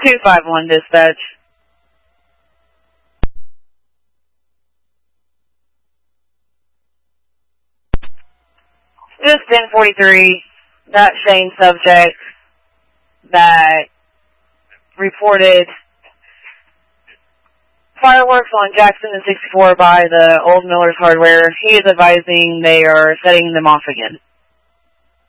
251 dispatch. Just 1043, that Shane subject that reported fireworks on Jackson and 64 by the Old Miller's Hardware. He is advising they are setting them off again.